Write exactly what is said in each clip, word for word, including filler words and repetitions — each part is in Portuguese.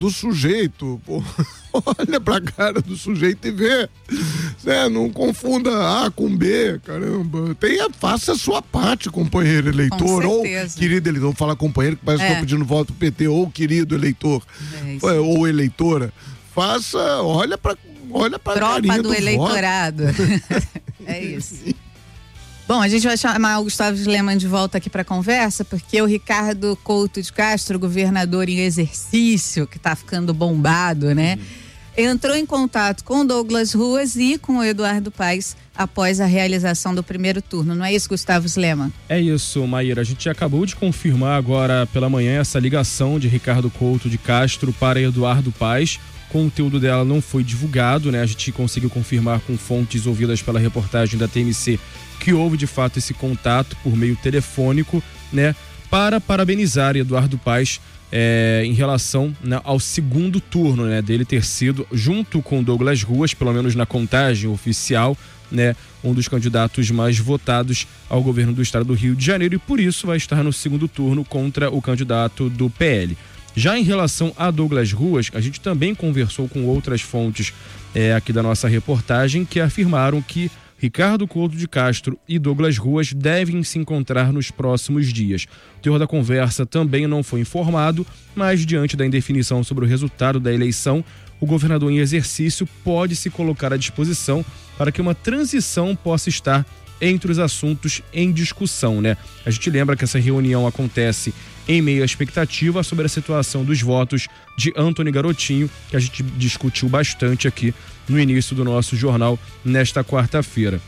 do sujeito, pô. Olha pra cara do sujeito e vê. Né? Não confunda A com B, caramba. Tenha, faça a sua parte, companheiro eleitor. Ou querido eleitor. Vamos falar companheiro, que parece que é. Estou pedindo voto pro P T. Ou querido eleitor. É ou eleitora. Faça, olha pra, olha pra tropa do, do eleitorado. É isso. Bom, a gente vai chamar o Gustavo Sleman de volta aqui para a conversa, porque o Ricardo Couto de Castro, governador em exercício, que está ficando bombado, né? Uhum. Entrou em contato com Douglas Ruas e com o Eduardo Paes após a realização do primeiro turno. Não é isso, Gustavo Sleman? É isso, Maíra. A gente acabou de confirmar agora pela manhã essa ligação de Ricardo Couto de Castro para Eduardo Paes. O conteúdo dela não foi divulgado, né? A gente conseguiu confirmar com fontes ouvidas pela reportagem da T M C que houve de fato esse contato por meio telefônico, né? Para parabenizar Eduardo Paes é, em relação, né, ao segundo turno, né? Dele ter sido, junto com Douglas Ruas, pelo menos na contagem oficial, né? Um dos candidatos mais votados ao governo do estado do Rio de Janeiro, e por isso vai estar no segundo turno contra o candidato do P L. Já em relação a Douglas Ruas, a gente também conversou com outras fontes é, aqui da nossa reportagem que afirmaram que Ricardo Couto de Castro e Douglas Ruas devem se encontrar nos próximos dias. O teor da conversa também não foi informado, mas diante da indefinição sobre o resultado da eleição, o governador em exercício pode se colocar à disposição para que uma transição possa estar entre os assuntos em discussão, né? A gente lembra que essa reunião acontece em meio à expectativa sobre a situação dos votos de Antony Garotinho, que a gente discutiu bastante aqui no início do nosso jornal nesta quarta-feira.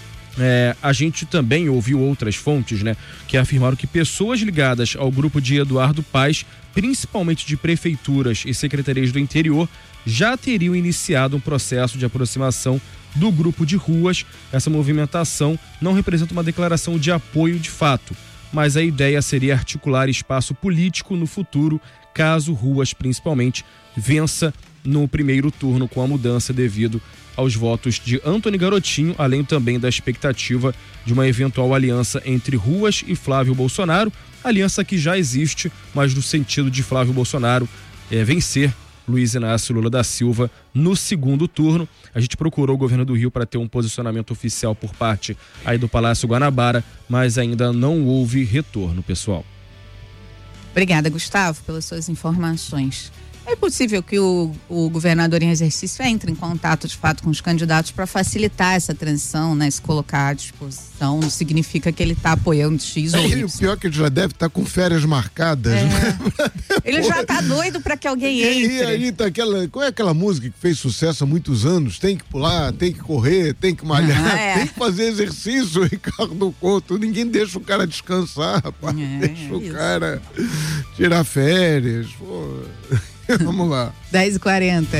É, a gente também ouviu outras fontes, né, que afirmaram que pessoas ligadas ao grupo de Eduardo Paes, principalmente de prefeituras e secretarias do interior, já teriam iniciado um processo de aproximação do grupo de Ruas. Essa movimentação não representa uma declaração de apoio de fato, mas a ideia seria articular espaço político no futuro, caso Ruas, principalmente, vença no primeiro turno com a mudança devido aos votos de Antony Garotinho, além também da expectativa de uma eventual aliança entre Ruas e Flávio Bolsonaro, aliança que já existe, mas no sentido de Flávio Bolsonaro é, vencer Luiz Inácio Lula da Silva no segundo turno. A gente procurou o governo do Rio para ter um posicionamento oficial por parte aí do Palácio Guanabara, mas ainda não houve retorno, pessoal. Obrigada, Gustavo, pelas suas informações. É possível que o, o governador em exercício entre em contato de fato com os candidatos para facilitar essa transição, né? Se colocar à disposição, não significa que ele está apoiando X ou Y. O pior é que ele já deve estar tá com férias marcadas. É. Né? Ele já está doido para que alguém entre. E aí tá aquela, qual é aquela música que fez sucesso há muitos anos? Tem que pular, tem que correr, tem que malhar, ah, é. tem que fazer exercício, Ricardo Couto. Ninguém deixa o cara descansar, rapaz. É, deixa é o isso. cara tirar férias, pô. Vamos lá. dez e quarenta.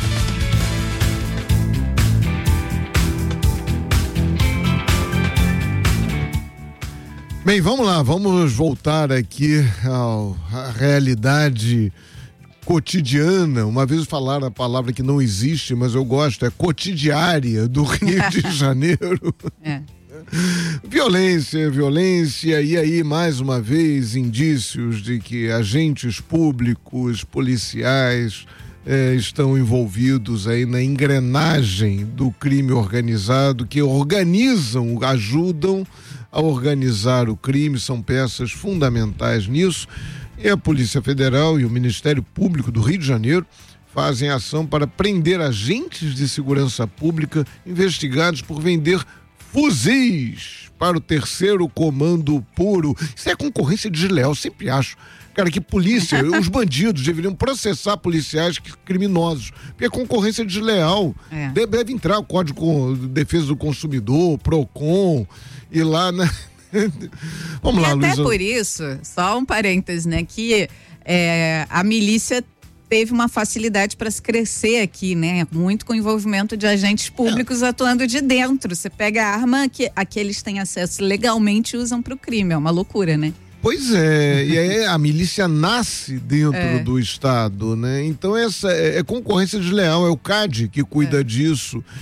Bem, vamos lá, vamos voltar aqui à realidade cotidiana. Uma vez falaram a palavra que não existe, mas eu gosto, é cotidiária do Rio de Janeiro. É. Violência, violência, e aí mais uma vez indícios de que agentes públicos, policiais eh, estão envolvidos aí na engrenagem do crime organizado, que organizam, ajudam a organizar o crime, são peças fundamentais nisso. E a Polícia Federal e o Ministério Público do Rio de Janeiro fazem ação para prender agentes de segurança pública investigados por vender fuzis para o terceiro comando puro. Isso é concorrência desleal, sempre acho. Cara, que polícia, os bandidos deveriam processar policiais criminosos, porque é concorrência desleal. É. Deve, deve entrar o Código de Defesa do Consumidor, PROCON, e lá, né? Vamos lá, Luísa. E até por isso, só um parênteses, né, que é, a milícia teve uma facilidade para se crescer aqui, né? Muito com o envolvimento de agentes públicos é. atuando de dentro. Você pega a arma que aqueles têm acesso legalmente e usam para o crime. É uma loucura, né? Pois é, e aí a milícia nasce dentro é. do Estado, né? Então essa é, é concorrência desleal, é o C A D que cuida é. disso.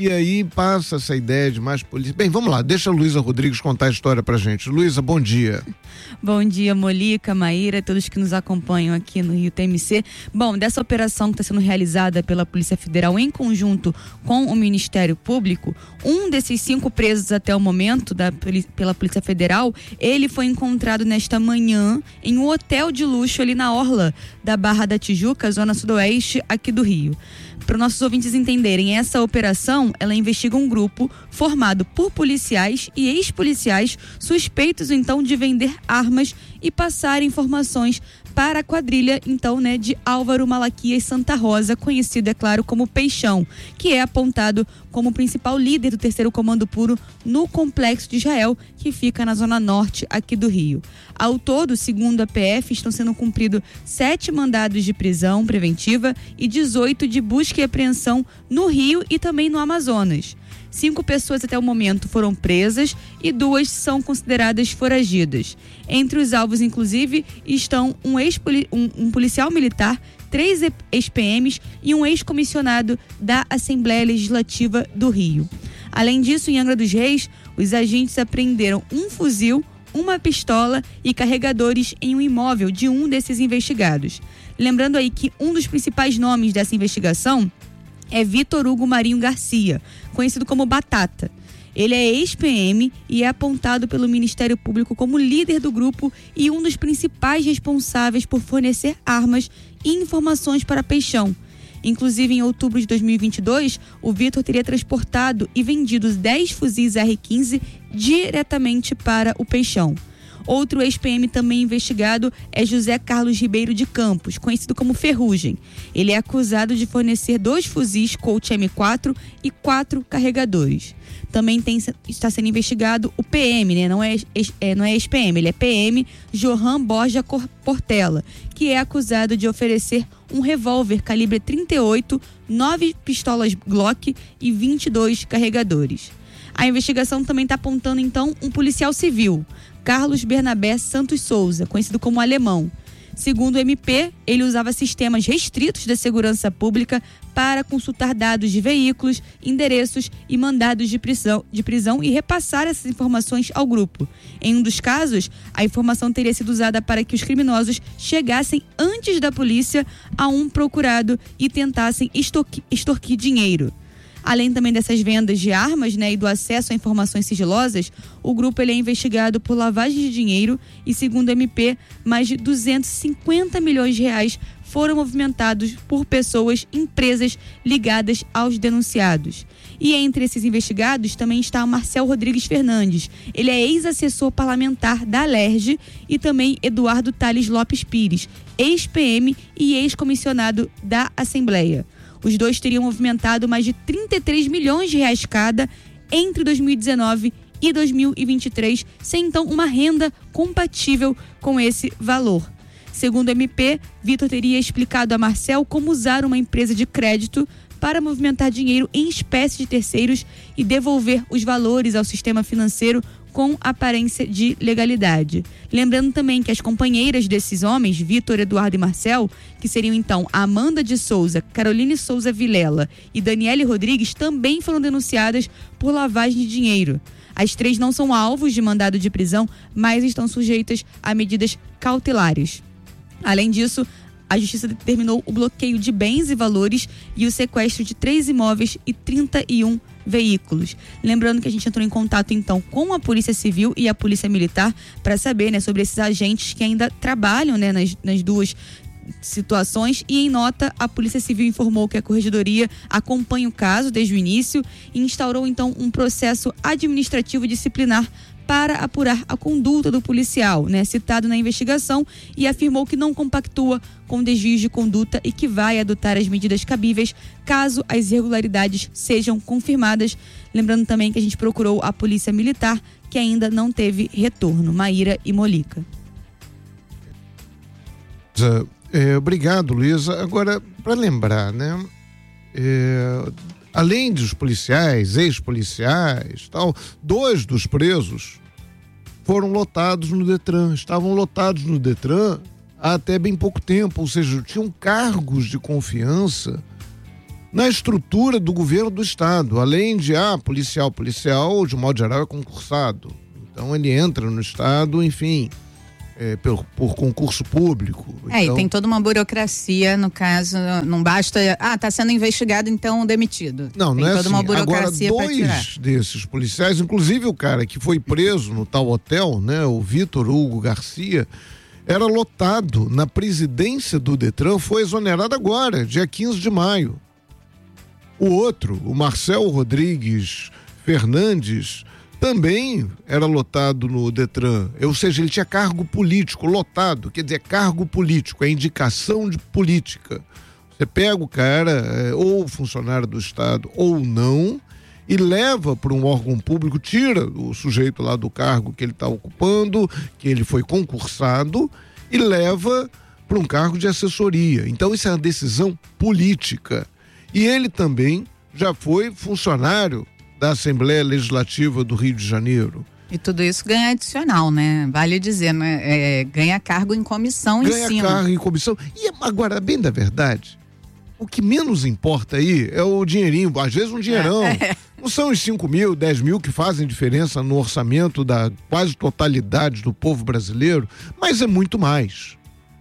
E aí passa essa ideia de mais polícia. Bem, vamos lá, deixa a Luísa Rodrigues contar a história pra gente. Luísa, bom dia. Bom dia, Molica, Maíra, todos que nos acompanham aqui no Rio T M C. Bom, dessa operação que está sendo realizada pela Polícia Federal em conjunto com o Ministério Público, um desses cinco presos até o momento da, pela Polícia Federal, ele foi encontrado nesta manhã em um hotel de luxo ali na orla da Barra da Tijuca, zona sudoeste aqui do Rio. Para nossos ouvintes entenderem, essa operação, ela investiga um grupo formado por policiais e ex-policiais suspeitos, então, de vender armas e passar informações para a quadrilha, então, né, de Álvaro Malaquias Santa Rosa, conhecido, é claro, como Peixão, que é apontado como o principal líder do terceiro Comando Puro no Complexo de Israel, que fica na zona norte aqui do Rio. Ao todo, segundo a P F, estão sendo cumpridos sete mandados de prisão preventiva e dezoito de busca e apreensão no Rio e também no Amazonas. Cinco pessoas até o momento foram presas e duas são consideradas foragidas. Entre os alvos, inclusive, estão um, ex um, um policial militar, três ex-P Ms e um ex-comissionado da Assembleia Legislativa do Rio. Além disso, em Angra dos Reis, os agentes apreenderam um fuzil, uma pistola e carregadores em um imóvel de um desses investigados. Lembrando aí que um dos principais nomes dessa investigação é Vitor Hugo Marinho Garcia, conhecido como Batata. Ele é ex-P M e é apontado pelo Ministério Público como líder do grupo e um dos principais responsáveis por fornecer armas e informações para Peixão. Inclusive, em outubro de dois mil e vinte e dois, o Vitor teria transportado e vendido dez fuzis R quinze diretamente para o Peixão. Outro ex-P M também investigado é José Carlos Ribeiro de Campos, conhecido como Ferrugem. Ele é acusado de fornecer dois fuzis Colt M quatro e quatro carregadores. Também tem, está sendo investigado o P M, né? Não é, é, não é ex-P M, ele é P M Johan Borja Portela, que é acusado de oferecer um revólver calibre trinta e oito, nove pistolas Glock e vinte e dois carregadores. A investigação também está apontando, então, um policial civil, Carlos Bernabé Santos Souza, conhecido como Alemão. Segundo o M P, ele usava sistemas restritos da segurança pública para consultar dados de veículos, endereços e mandados de prisão, de prisão e repassar essas informações ao grupo. Em um dos casos, a informação teria sido usada para que os criminosos chegassem antes da polícia a um procurado e tentassem extorquir, extorquir dinheiro. Além também dessas vendas de armas, né, e do acesso a informações sigilosas, o grupo ele é investigado por lavagem de dinheiro e, segundo o M P, mais de duzentos e cinquenta milhões de reais foram movimentados por pessoas, empresas ligadas aos denunciados. E entre esses investigados também está Marcel Rodrigues Fernandes. Ele é ex-assessor parlamentar da Alerj, e também Eduardo Tales Lopes Pires, ex-P M e ex-comissionado da Assembleia. Os dois teriam movimentado mais de trinta e três milhões de reais cada entre dois mil e dezenove e dois mil e vinte e três, sem então uma renda compatível com esse valor. Segundo o M P, Vitor teria explicado a Marcel como usar uma empresa de crédito para movimentar dinheiro em espécie de terceiros e devolver os valores ao sistema financeiro com aparência de legalidade. Lembrando também que as companheiras desses homens, Vitor, Eduardo e Marcel, que seriam então Amanda de Souza, Caroline Souza Vilela e Daniele Rodrigues, também foram denunciadas por lavagem de dinheiro. As três não são alvos de mandado de prisão, mas estão sujeitas a medidas cautelares. Além disso, a Justiça determinou o bloqueio de bens e valores e o sequestro de três imóveis e trinta e um veículos. Lembrando que a gente entrou em contato então com a Polícia Civil e a Polícia Militar para saber, né, sobre esses agentes que ainda trabalham, né, nas, nas duas situações, e em nota a Polícia Civil informou que a Corregedoria acompanha o caso desde o início e instaurou então um processo administrativo disciplinar para apurar a conduta do policial, né, citado na investigação, e afirmou que não compactua com desvios de conduta e que vai adotar as medidas cabíveis caso as irregularidades sejam confirmadas. Lembrando também que a gente procurou a Polícia Militar, que ainda não teve retorno. Maíra e Molica. É, obrigado, Luísa. Agora, para lembrar, né, é, além dos policiais, ex-policiais, tal, dois dos presos foram lotados no Detran, estavam lotados no Detran há até bem pouco tempo, ou seja, tinham cargos de confiança na estrutura do governo do estado, além de, ah, policial, policial, de modo geral é concursado. Então ele entra no estado, enfim, é, por, por concurso público. É, então... e tem toda uma burocracia, no caso, não basta, ah, tá sendo investigado, então demitido. Não, tem não é toda assim. uma burocracia. Agora, dois desses policiais, inclusive o cara que foi preso no tal hotel, né, o Vitor Hugo Garcia, era lotado na presidência do Detran, foi exonerado agora, dia quinze de maio. O outro, o Marcel Rodrigues Fernandes, também era lotado no Detran, ou seja, ele tinha cargo político, lotado, quer dizer, cargo político, é indicação de política. Você pega o cara, é, ou funcionário do Estado, ou não, e leva para um órgão público, tira o sujeito lá do cargo que ele está ocupando, que ele foi concursado, e leva para um cargo de assessoria. Então isso é uma decisão política. E ele também já foi funcionário da Assembleia Legislativa do Rio de Janeiro. E tudo isso ganha adicional, né? Vale dizer, né? É, ganha cargo em comissão ganha em cima. Ganha cargo em comissão. E agora, bem da verdade, o que menos importa aí é o dinheirinho, às vezes um dinheirão. É, é. Não são os cinco mil, dez mil que fazem diferença no orçamento da quase totalidade do povo brasileiro, mas é muito mais.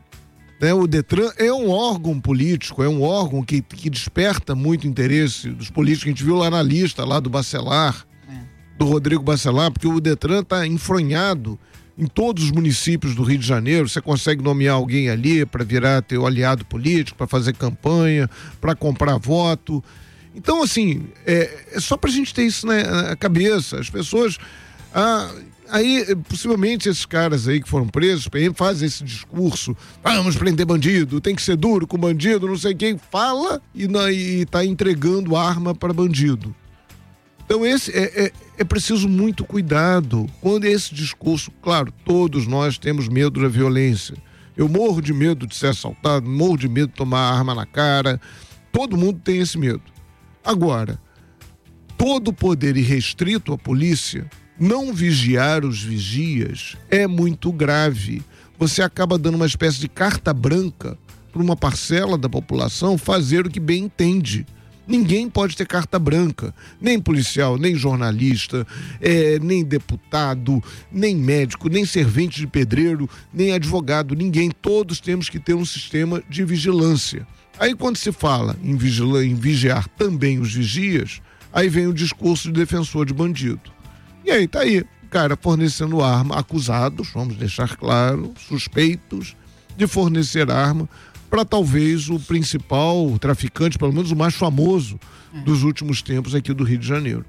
Né? O Detran é um órgão político, é um órgão que, que desperta muito interesse dos políticos. A gente viu lá na lista, lá do Bacelar, é. do Rodrigo Bacelar, porque o Detran está enfronhado em todos os municípios do Rio de Janeiro. Você consegue nomear alguém ali para virar teu aliado político, para fazer campanha, para comprar voto. Então, assim, é, é só pra gente ter isso na, na cabeça. As pessoas... Ah, aí, possivelmente, esses caras aí que foram presos fazem esse discurso, ah, vamos prender bandido, tem que ser duro com bandido, não sei quem, fala e, na, e tá entregando arma para bandido. Então, esse é, é, é preciso muito cuidado quando esse discurso, claro, todos nós temos medo da violência. Eu morro de medo de ser assaltado, morro de medo de tomar arma na cara, todo mundo tem esse medo. Agora, todo o poder irrestrito à polícia, não vigiar os vigias é muito grave. Você acaba dando uma espécie de carta branca para uma parcela da população fazer o que bem entende. Ninguém pode ter carta branca, nem policial, nem jornalista, é, nem deputado, nem médico, nem servente de pedreiro, nem advogado, ninguém. Todos temos que ter um sistema de vigilância. Aí quando se fala em, vigila, em vigiar também os vigias, aí vem o discurso de defensor de bandido. E aí tá aí, o cara fornecendo arma, acusados, vamos deixar claro, suspeitos de fornecer arma para talvez o principal traficante, pelo menos o mais famoso é. dos últimos tempos aqui do Rio de Janeiro.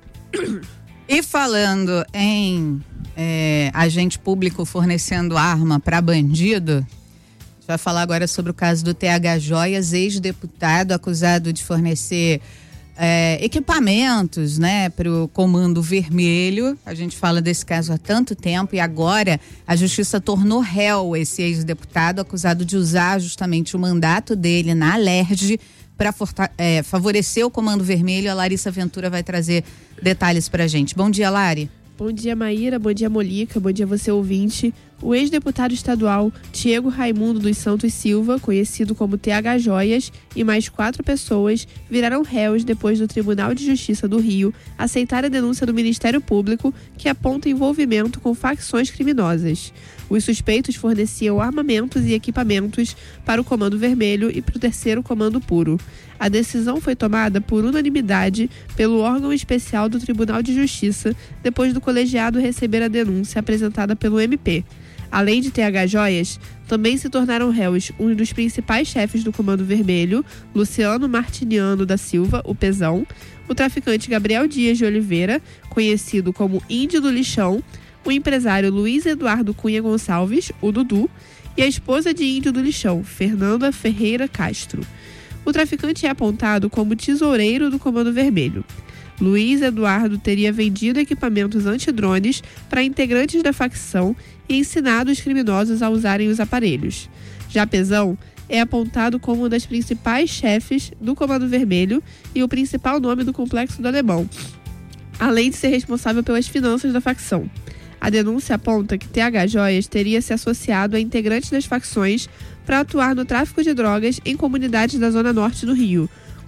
E falando em é, agente público fornecendo arma para bandido, a gente vai falar agora sobre o caso do T H Joias, ex-deputado acusado de fornecer É, equipamentos, né, para o Comando Vermelho. A gente fala desse caso há tanto tempo e agora a Justiça tornou réu esse ex-deputado acusado de usar justamente o mandato dele na Alerj para é, favorecer o Comando Vermelho. A Larissa Ventura vai trazer detalhes para a gente. Bom dia, Lari. Bom dia, Maíra. Bom dia, Molica. Bom dia, você ouvinte. O ex-deputado estadual Diego Raimundo dos Santos Silva, conhecido como T H Joias, e mais quatro pessoas viraram réus depois do Tribunal de Justiça do Rio aceitar a denúncia do Ministério Público que aponta envolvimento com facções criminosas. Os suspeitos forneciam armamentos e equipamentos para o Comando Vermelho e para o Terceiro Comando Puro. A decisão foi tomada por unanimidade pelo órgão especial do Tribunal de Justiça depois do colegiado receber a denúncia apresentada pelo M P. Além de T H Joias, também se tornaram réus um dos principais chefes do Comando Vermelho, Luciano Martiniano da Silva, o Pezão, o traficante Gabriel Dias de Oliveira, conhecido como Índio do Lixão, o empresário Luiz Eduardo Cunha Gonçalves, o Dudu, e a esposa de Índio do Lixão, Fernanda Ferreira Castro. O traficante é apontado como tesoureiro do Comando Vermelho. Luiz Eduardo teria vendido equipamentos antidrones para integrantes da facção e ensinado os criminosos a usarem os aparelhos. Já Pezão é apontado como uma das principais chefes do Comando Vermelho e o principal nome do Complexo do Alemão, além de ser responsável pelas finanças da facção. A denúncia aponta que T H Joias teria se associado a integrantes das facções para atuar no tráfico de drogas em comunidades da zona norte do Rio,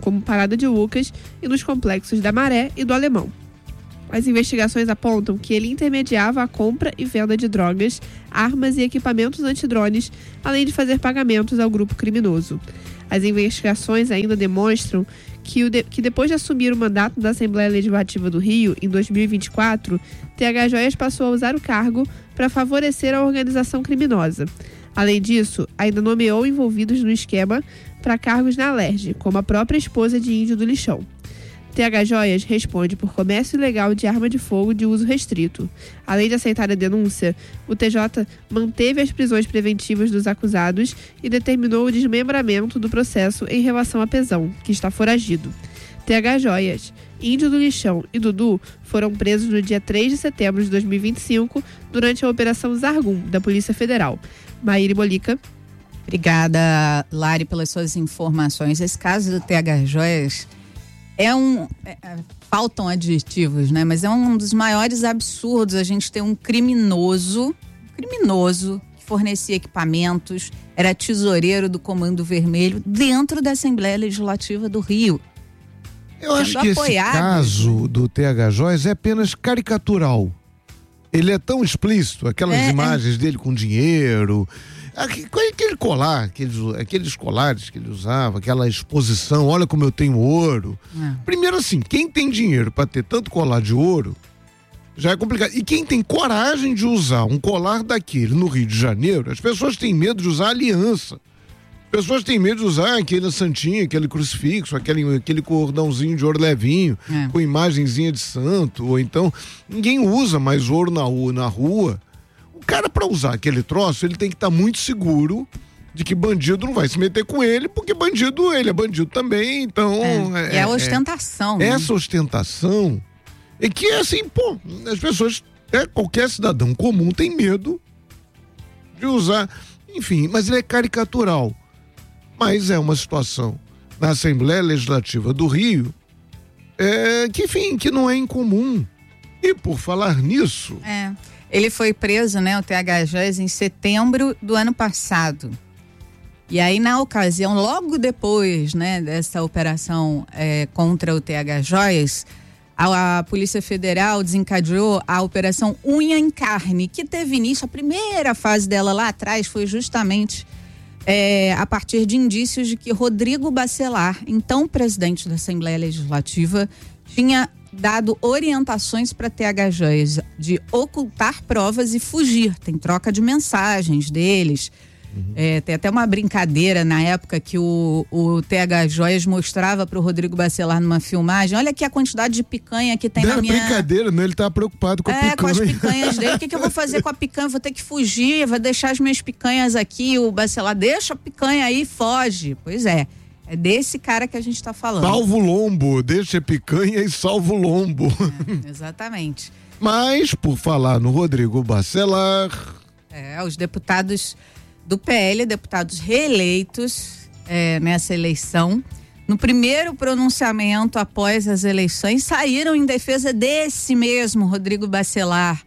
como Parada de Lucas e nos complexos da Maré e do Alemão. As investigações apontam que ele intermediava a compra e venda de drogas, armas e equipamentos antidrones, além de fazer pagamentos ao grupo criminoso. As investigações ainda demonstram que, o de, que depois de assumir o mandato da Assembleia Legislativa do Rio, em dois mil e vinte e quatro, T H Joias passou a usar o cargo para favorecer a organização criminosa. Além disso, ainda nomeou envolvidos no esquema para cargos na Alerj, como a própria esposa de Índio do Lixão. T H Joias responde por comércio ilegal de arma de fogo de uso restrito. Além de aceitar a denúncia, o T J manteve as prisões preventivas dos acusados e determinou o desmembramento do processo em relação a Pezão, que está foragido. T H Joias, Índio do Lixão e Dudu foram presos no dia três de setembro de dois mil e vinte e cinco durante a Operação Zargum, da Polícia Federal. Maíra Molica. Obrigada, Lari, pelas suas informações. Esse caso do T H Joias é um... É, faltam adjetivos, né? Mas é um dos maiores absurdos a gente ter um criminoso, criminoso, que fornecia equipamentos, era tesoureiro do Comando Vermelho dentro da Assembleia Legislativa do Rio. Eu acho que apoiado. Esse caso do T H Joias é apenas caricatural. Ele é tão explícito, aquelas é, imagens é... dele com dinheiro, aquele colar, aqueles, aqueles colares que ele usava, aquela exposição, olha como eu tenho ouro. É. Primeiro assim, quem tem dinheiro para ter tanto colar de ouro, já é complicado. E quem tem coragem de usar um colar daquele no Rio de Janeiro, as pessoas têm medo de usar aliança. As pessoas têm medo de usar aquele santinho, aquele crucifixo, aquele, aquele cordãozinho de ouro levinho, é. com imagenzinha de santo, ou então ninguém usa mais ouro na rua, na rua. O cara, para usar aquele troço, ele tem que estar tá muito seguro de que bandido não vai se meter com ele, porque bandido, ele é bandido também, então... É, é, é a ostentação. É, né? Essa ostentação é que é assim, pô, as pessoas, é, qualquer cidadão comum tem medo de usar, enfim, mas ele é caricatural. Mas é uma situação na Assembleia Legislativa do Rio é, que, enfim, que não é incomum. E por falar nisso... É, ele foi preso, né, o T H Joias, em setembro do ano passado. E aí, na ocasião, logo depois, né, dessa operação é, contra o T H Joias, a, a Polícia Federal desencadeou a Operação Unha em Carne, que teve início, a primeira fase dela lá atrás foi justamente... É, a partir de indícios de que Rodrigo Bacelar, então presidente da Assembleia Legislativa, tinha dado orientações para T H Joias de ocultar provas e fugir. Tem troca de mensagens deles. Uhum. É, tem até uma brincadeira na época que o, o T H Joias mostrava para o Rodrigo Bacelar numa filmagem. Olha aqui a quantidade de picanha que tem não na minha... brincadeira, não, ele tá preocupado com a é, picanha. É, com as picanhas dele. O que, que eu vou fazer com a picanha? Vou ter que fugir, vou deixar as minhas picanhas aqui. O Bacelar, deixa a picanha aí e foge. Pois é, é desse cara que a gente tá falando. Salva o lombo, deixa a picanha e salva o lombo. É, exatamente. Mas, por falar no Rodrigo Bacelar... É, os deputados... do P L, deputados reeleitos é, nessa eleição, no primeiro pronunciamento após as eleições, saíram em defesa desse mesmo Rodrigo Bacelar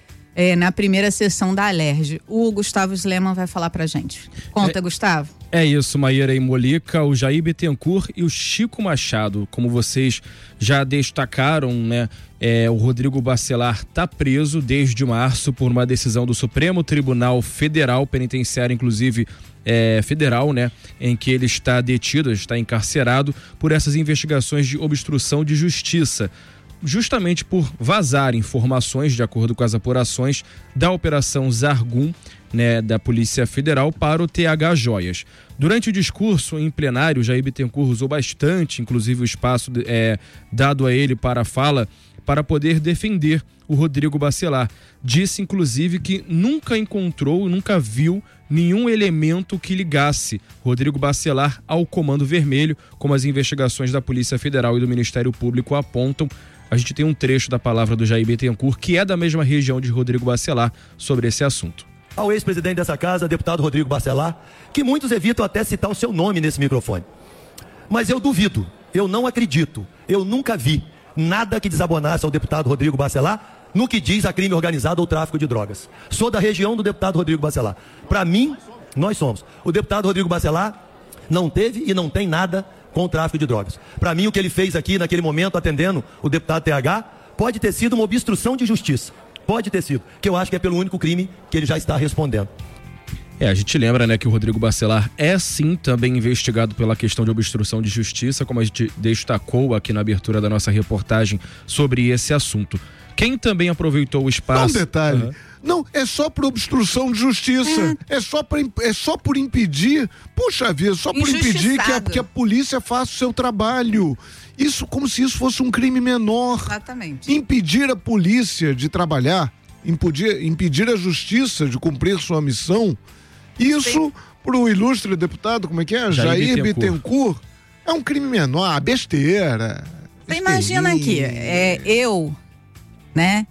é, na primeira sessão da Alerj. O Gustavo Sleman vai falar pra gente. Conta, é, Gustavo. É isso, Maíra e Molica, o Jair Bittencourt e o Chico Machado. Como vocês já destacaram, né? É, o Rodrigo Bacelar está preso desde março por uma decisão do Supremo Tribunal Federal, penitenciário inclusive é, federal, né, em que ele está detido, está encarcerado por essas investigações de obstrução de justiça, justamente por vazar informações, de acordo com as apurações da Operação Zargum, né, da Polícia Federal, para o T H Joias. Durante o discurso em plenário, Jair Bittencourt usou bastante, inclusive o espaço é, dado a ele para a fala, para poder defender o Rodrigo Bacelar. Disse, inclusive, que nunca encontrou, nunca viu nenhum elemento que ligasse Rodrigo Bacelar ao Comando Vermelho, como as investigações da Polícia Federal e do Ministério Público apontam. A gente tem um trecho da palavra do Jair Bittencourt, que é da mesma região de Rodrigo Bacelar, sobre esse assunto. Ao ex-presidente dessa casa, deputado Rodrigo Bacelar, que muitos evitam até citar o seu nome nesse microfone. Mas eu duvido, eu não acredito, eu nunca vi nada que desabonasse ao deputado Rodrigo Bacelar no que diz a crime organizado ou tráfico de drogas. Sou da região do deputado Rodrigo Bacelar. Para mim, nós somos. O deputado Rodrigo Bacelar não teve e não tem nada com o tráfico de drogas. Para mim, o que ele fez aqui naquele momento, atendendo o deputado T H, pode ter sido uma obstrução de justiça. Pode ter sido, que eu acho que é pelo único crime que ele já está respondendo. É, a gente lembra, né, que o Rodrigo Bacelar é sim também investigado pela questão de obstrução de justiça, como a gente destacou aqui na abertura da nossa reportagem sobre esse assunto. Quem também aproveitou o espaço... Só um detalhe. Uhum. Não, é só por obstrução de justiça. É, é, só, pra, é só por impedir. Puxa vida, só por impedir que a, que a polícia faça o seu trabalho. Isso como se isso fosse um crime menor. Exatamente. Impedir a polícia de trabalhar, impedir, impedir a justiça de cumprir sua missão, isso, para o ilustre deputado, como é que é? Jair, Jair Bittencourt. Bittencourt, é um crime menor, besteira. Você imagina aqui, é, eu, né,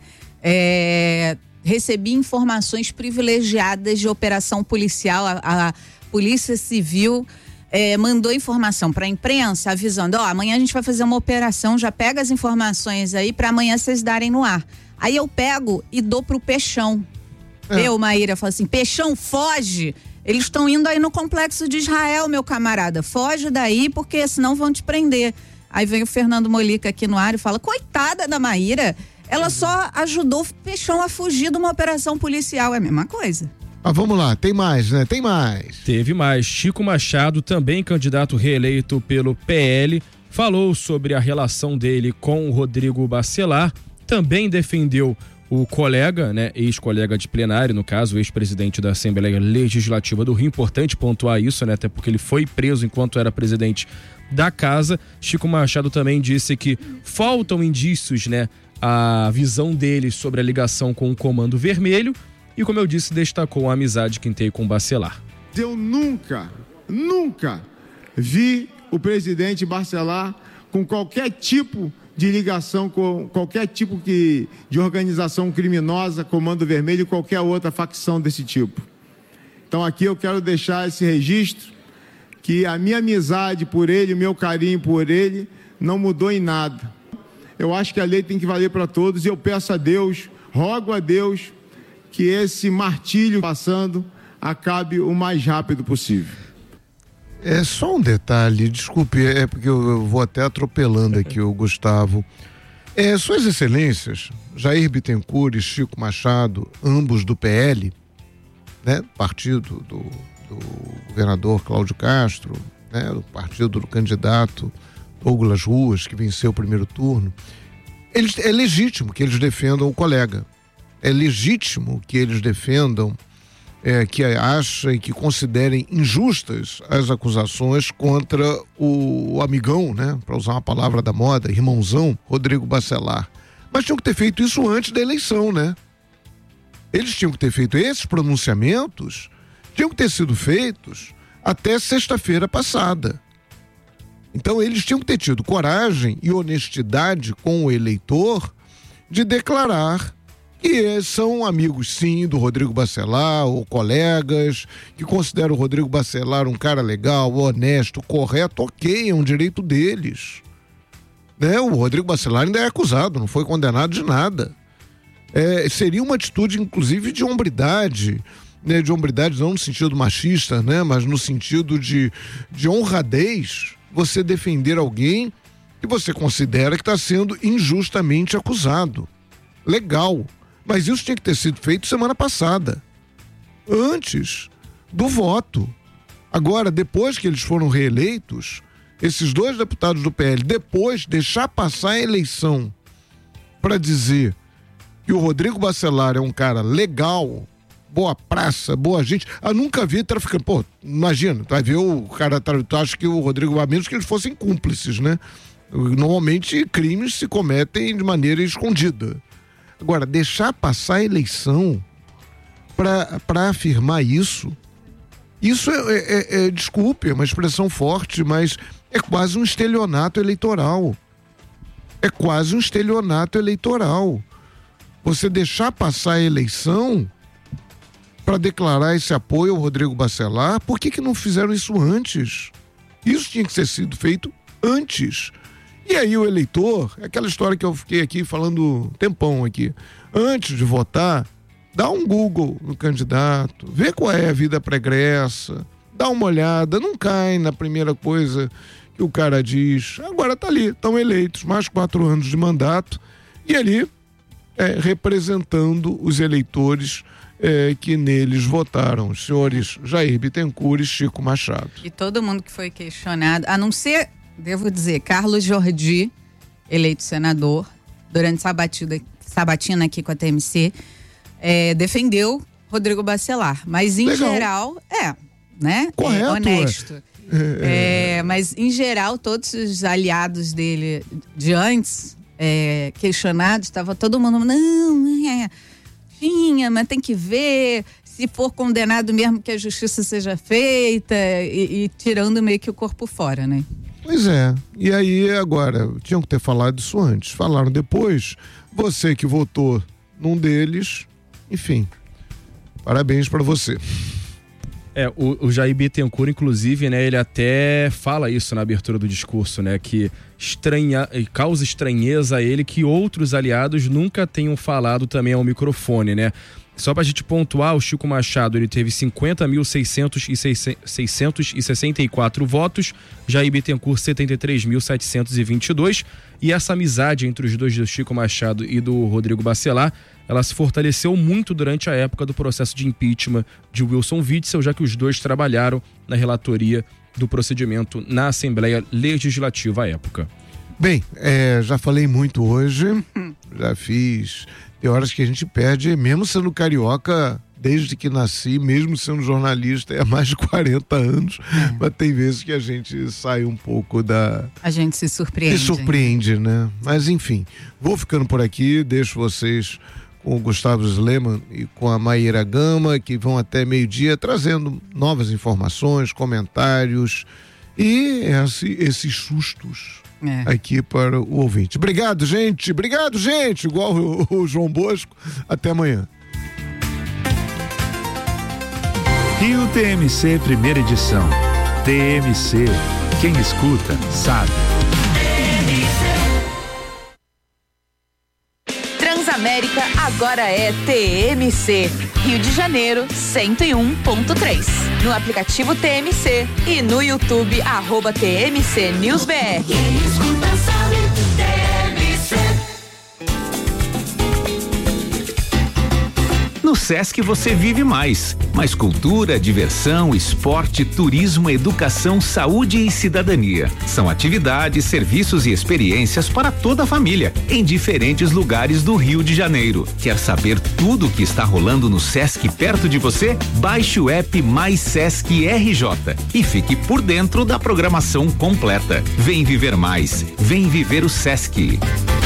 é, recebi informações privilegiadas de operação policial, a, a Polícia Civil é, mandou informação para a imprensa avisando, ó, oh, amanhã a gente vai fazer uma operação, já pega as informações aí para amanhã vocês darem no ar. Aí eu pego e dou pro Peixão. É. Eu, Maíra, falo assim, Peixão, foge. Eles estão indo aí no complexo de Israel, meu camarada. Foge daí, porque senão vão te prender. Aí vem o Fernando Molica aqui no ar e fala, coitada da Maíra, ela só ajudou o Peixão a fugir de uma operação policial. É a mesma coisa. Ah, vamos lá, tem mais, né? Tem mais. Teve mais. Chico Machado, também candidato reeleito pelo P L, falou sobre a relação dele com o Rodrigo Bacelar, também defendeu o colega, né, ex-colega de plenário, no caso, o ex-presidente da Assembleia Legislativa do Rio. Importante pontuar isso, né, até porque ele foi preso enquanto era presidente da casa. Chico Machado também disse que faltam indícios, né, a visão dele sobre a ligação com o Comando Vermelho e, como eu disse, destacou a amizade que tem com o Bacelar. Eu nunca, nunca vi o presidente Bacelar com qualquer tipo de ligação com qualquer tipo que, de organização criminosa, Comando Vermelho e qualquer outra facção desse tipo. Então aqui eu quero deixar esse registro que a minha amizade por ele, o meu carinho por ele não mudou em nada. Eu acho que a lei tem que valer para todos e eu peço a Deus, rogo a Deus que esse martírio passando acabe o mais rápido possível. É só um detalhe, desculpe, é porque eu, eu vou até atropelando aqui o Gustavo. É, Suas Excelências, Jair Bittencourt e Chico Machado, ambos do P L, né, partido do, do governador Cláudio Castro, né, do partido do candidato Douglas Ruas, que venceu o primeiro turno, eles, é legítimo que eles defendam o colega. É legítimo que eles defendam É, que achem, que considerem injustas as acusações contra o, o amigão, né, para usar uma palavra da moda, irmãozão, Rodrigo Bacelar. Mas tinham que ter feito isso antes da eleição, né? Eles tinham que ter feito esses pronunciamentos, tinham que ter sido feitos até sexta-feira passada. Então eles tinham que ter tido coragem e honestidade com o eleitor de declarar que são amigos, sim, do Rodrigo Bacelar, ou colegas, que consideram o Rodrigo Bacelar um cara legal, honesto, correto, ok, é um direito deles. Né? O Rodrigo Bacelar ainda é acusado, não foi condenado de nada. É, seria uma atitude, inclusive, de hombridade, né? De hombridade não no sentido machista, né? Mas no sentido de, de honradez, você defender alguém que você considera que está sendo injustamente acusado. Legal. Mas isso tinha que ter sido feito semana passada, antes do voto. Agora, depois que eles foram reeleitos, esses dois deputados do P L, depois deixar passar a eleição para dizer que o Rodrigo Bacelar é um cara legal, boa praça, boa gente. Eu nunca vi traficante. Pô, imagina, tu vai ver o cara, tu acha que o Rodrigo, a menos que eles fossem cúmplices, né? Normalmente crimes se cometem de maneira escondida. Agora, deixar passar a eleição para afirmar isso, isso é, é, é, desculpe, é uma expressão forte, mas é quase um estelionato eleitoral. É quase um estelionato eleitoral. Você deixar passar a eleição para declarar esse apoio ao Rodrigo Bacelar, por que que não fizeram isso antes? Isso tinha que ter sido feito antes. E aí o eleitor, aquela história que eu fiquei aqui falando um tempão aqui, antes de votar, dá um Google no candidato, vê qual é a vida pregressa, dá uma olhada, não cai na primeira coisa que o cara diz, agora tá ali, estão eleitos, mais quatro anos de mandato, e ali é, representando os eleitores é, que neles votaram, os senhores Jair Bittencourt e Chico Machado. E todo mundo que foi questionado, a não ser, devo dizer, Carlos Jordi, eleito senador, durante sabatida, sabatina aqui com a T M C, é, defendeu Rodrigo Bacelar, mas em Legal. geral, é, né? Correto, é honesto. É, É, mas em geral, todos os aliados dele de antes, é, questionados, estava todo mundo, não, é, tinha, mas tem que ver, se for condenado mesmo que a justiça seja feita, e, e tirando meio que o corpo fora, né? Pois é, e aí agora, tinham que ter falado isso antes, falaram depois, você que votou num deles, enfim, parabéns pra você. É, o, o Jair Bittencourt, inclusive, né, ele até fala isso na abertura do discurso, né, que estranha, causa estranheza a ele que outros aliados nunca tenham falado também ao microfone, né. Só pra gente pontuar, o Chico Machado, ele teve cinquenta mil seiscentos e sessenta e quatro votos, Jair Bittencourt setenta e três mil setecentos e vinte e dois, e essa amizade entre os dois, do Chico Machado e do Rodrigo Bacelar, ela se fortaleceu muito durante a época do processo de impeachment de Wilson Witzel, já que os dois trabalharam na relatoria do procedimento na Assembleia Legislativa à época. Bem, é, já falei muito hoje, já fiz... Tem horas que a gente perde, mesmo sendo carioca, desde que nasci, mesmo sendo jornalista, é há mais de quarenta anos, é. Mas tem vezes que a gente sai um pouco da... A gente se surpreende. Se surpreende, né? Mas enfim, vou ficando por aqui, deixo vocês com o Gustavo Sleman e com a Maíra Gama, que vão até meio-dia trazendo novas informações, comentários e esse, esses sustos. É. Aqui para o ouvinte. Obrigado, gente. Obrigado, gente. Igual o, o João Bosco. Até amanhã. Rio T M C, primeira edição. T M C. Quem escuta, sabe. Transamérica agora é T M C. Rio de Janeiro, cento e um ponto três. No aplicativo T M C e no YouTube, arroba T M C News B R. Quem escuta sabe, T M C. No Sesc você vive mais. Mais cultura, diversão, esporte, turismo, educação, saúde e cidadania. São atividades, serviços e experiências para toda a família, em diferentes lugares do Rio de Janeiro. Quer saber tudo o que está rolando no Sesc perto de você? Baixe o app Mais Sesc R J e fique por dentro da programação completa. Vem viver mais. Vem viver o Sesc.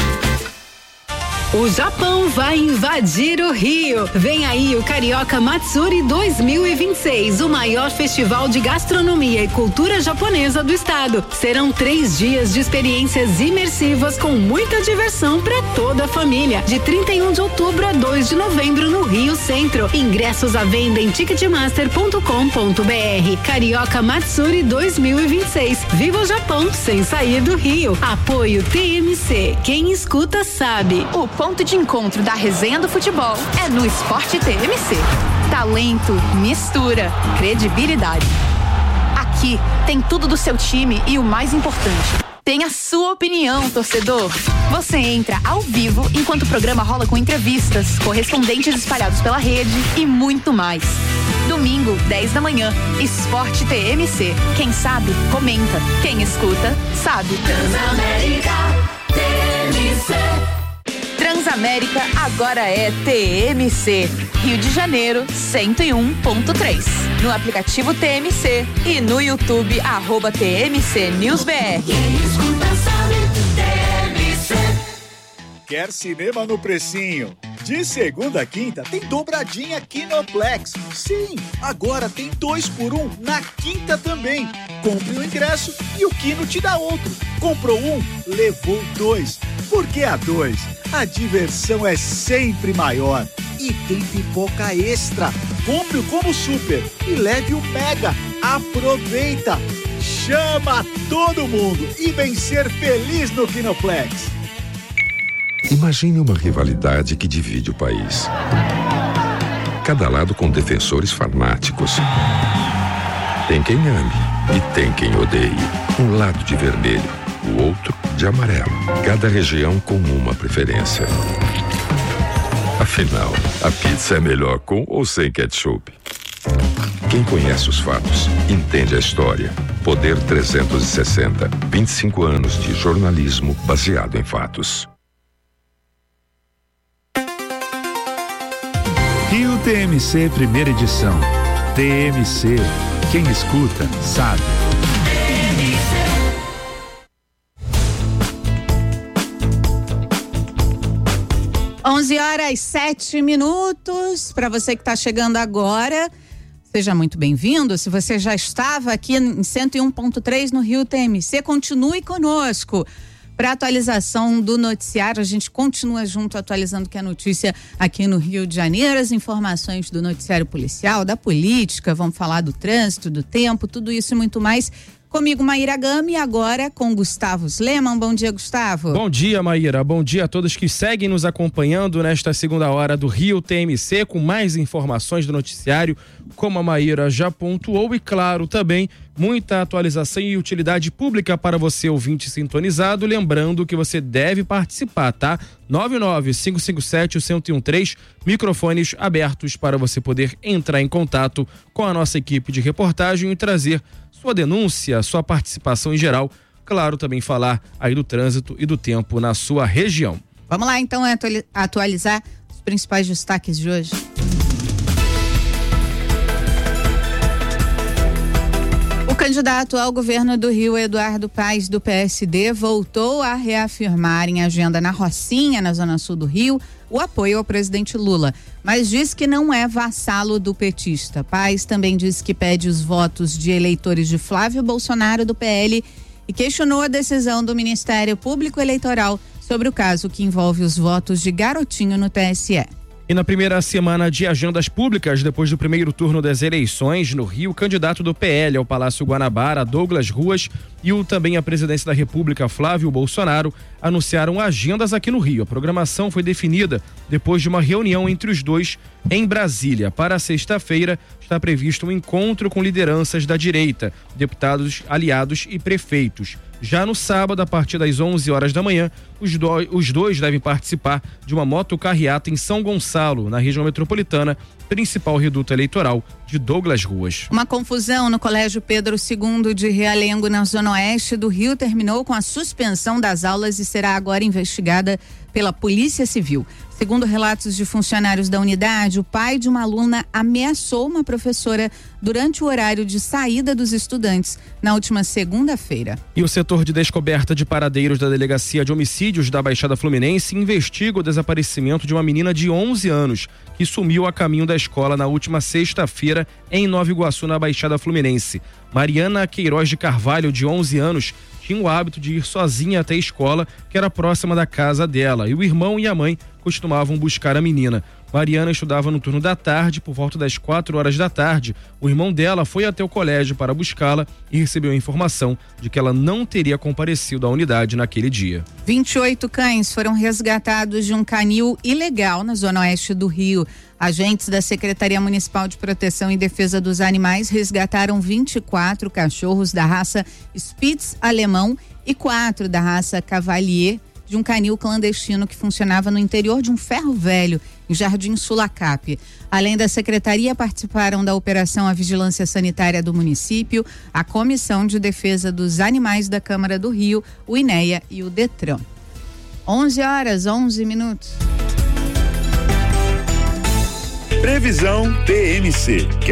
O Japão vai invadir o Rio. Vem aí o Carioca Matsuri dois mil e vinte e seis, o maior festival de gastronomia e cultura japonesa do estado. Serão três dias de experiências imersivas com muita diversão para toda a família. De trinta e um de outubro a dois de novembro no Rio Centro. Ingressos à venda em ticketmaster ponto com ponto b r. Carioca Matsuri dois mil e vinte e seis. Viva o Japão sem sair do Rio. Apoio T M C. Quem escuta sabe. O ponto de encontro da resenha do futebol é no Esporte T M C. Talento, mistura, credibilidade. Aqui tem tudo do seu time e o mais importante, tem a sua opinião, torcedor. Você entra ao vivo enquanto o programa rola com entrevistas, correspondentes espalhados pela rede e muito mais. Domingo, dez da manhã, Esporte T M C. Quem sabe, comenta. Quem escuta, sabe. Transamérica T M C. Transamérica agora é T M C. Rio de Janeiro, cento e um ponto três. No aplicativo T M C e no YouTube, arroba T M C News B R. Quem escuta sabe, T M C. Quer cinema no precinho? De segunda a quinta tem dobradinha Kinoplex. Sim, agora tem dois por um na quinta também. Compre o ingresso e o Kino te dá outro. Comprou um, levou dois. Porque a dois, a diversão é sempre maior. E tem pipoca extra. Compre o Combo Super e leve o Mega. Aproveita! Chama todo mundo e vem ser feliz no Kinoplex. Imagine uma rivalidade que divide o país. Cada lado com defensores fanáticos. Tem quem ame E tem quem odeie. Um lado de vermelho, o outro de amarelo. Cada região com uma preferência. Afinal, a pizza é melhor com ou sem ketchup? Quem conhece os fatos, entende a história. Poder trezentos e sessenta, vinte e cinco anos de jornalismo baseado em fatos. Rio T M C Primeira Edição. T M C, quem escuta, sabe. onze horas, sete minutos. Para você que está chegando agora, seja muito bem-vindo. Se você já estava aqui em cento e um ponto três no Rio T M C, continue conosco. Para atualização do noticiário, a gente continua junto atualizando que é notícia aqui no Rio de Janeiro, as informações do noticiário policial, da política, vamos falar do trânsito, do tempo, tudo isso e muito mais. Comigo, Maíra Gama, e agora com Gustavo Sleman. Bom dia, Gustavo. Bom dia, Maíra. Bom dia a todos que seguem nos acompanhando nesta segunda hora do Rio T M C, com mais informações do noticiário, como a Maíra já pontuou, e claro, também muita atualização e utilidade pública para você, ouvinte sintonizado. Lembrando que você deve participar, tá? nove nove cinco cinco sete, um zero um três, microfones abertos para você poder entrar em contato com a nossa equipe de reportagem e trazer sua denúncia, sua participação em geral, claro, também falar aí do trânsito e do tempo na sua região. Vamos lá então atualizar os principais destaques de hoje. O candidato ao governo do Rio, Eduardo Paes, do P S D, voltou a reafirmar em agenda na Rocinha, na zona sul do Rio, o apoio ao presidente Lula, mas diz que não é vassalo do petista. Paes também disse que pede os votos de eleitores de Flávio Bolsonaro, do P L, e questionou a decisão do Ministério Público Eleitoral sobre o caso que envolve os votos de Garotinho no T S E. E na primeira semana de agendas públicas, depois do primeiro turno das eleições no Rio, o candidato do P L ao Palácio Guanabara, Douglas Ruas, e o também a presidência da República, Flávio Bolsonaro, anunciaram agendas aqui no Rio. A programação foi definida depois de uma reunião entre os dois em Brasília. Para sexta-feira, está previsto um encontro com lideranças da direita, deputados, aliados e prefeitos. Já no sábado, a partir das onze horas da manhã, os, do, os dois devem participar de uma motocarreata em São Gonçalo, na região metropolitana, principal reduto eleitoral de Douglas Ruas. Uma confusão no Colégio Pedro segundo de Realengo, na zona oeste do Rio, terminou com a suspensão das aulas e será agora investigada pela Polícia Civil. Segundo relatos de funcionários da unidade, o pai de uma aluna ameaçou uma professora durante o horário de saída dos estudantes na última segunda-feira. E o setor de descoberta de paradeiros da Delegacia de Homicídios da Baixada Fluminense investiga o desaparecimento de uma menina de onze anos que sumiu a caminho da escola na última sexta-feira em Nova Iguaçu, na Baixada Fluminense. Mariana Queiroz de Carvalho, de onze anos, tinha o hábito de ir sozinha até a escola, que era próxima da casa dela, e o irmão e a mãe costumavam buscar a menina. Mariana estudava no turno da tarde. Por volta das quatro horas da tarde, o irmão dela foi até o colégio para buscá-la e recebeu a informação de que ela não teria comparecido à unidade naquele dia. vinte e oito cães foram resgatados de um canil ilegal na zona oeste do Rio. Agentes da Secretaria Municipal de Proteção e Defesa dos Animais resgataram vinte e quatro cachorros da raça Spitz alemão e quatro da raça Cavalier de um canil clandestino que funcionava no interior de um ferro velho, em Jardim Sulacap. Além da secretaria, participaram da operação a Vigilância Sanitária do município, a Comissão de Defesa dos Animais da Câmara do Rio, o INEA e o Detran. onze horas, onze minutos. Previsão T M C.